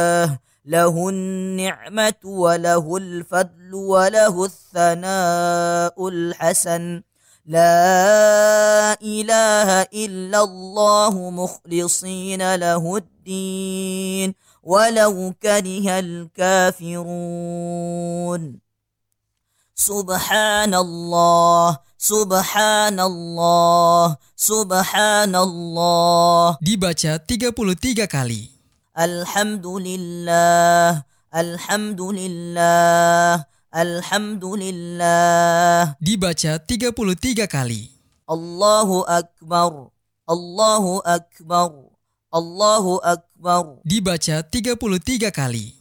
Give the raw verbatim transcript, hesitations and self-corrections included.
له النعمة وله الفضل وله الثناء الحسن لا إله إلا الله مخلصين له الدين ولو كره الكافرون سبحان الله سبحان الله سبحان الله. Dibaca tiga puluh tiga kali. Alhamdulillah Alhamdulillah Alhamdulillah. Dibaca tiga puluh tiga kali. Allahu Akbar Allahu Akbar Allahu Akbar. Dibaca tiga puluh tiga kali.